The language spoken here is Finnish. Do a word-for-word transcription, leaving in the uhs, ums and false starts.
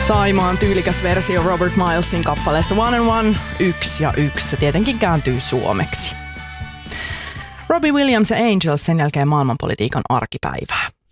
Saimaan tyylikäs versio Robert Milesin kappaleesta One and One, yksi ja yksi. Se tietenkin kääntyy suomeksi. Robbie Williams ja Angels sen jälkeen maailmanpolitiikan arkipäivää.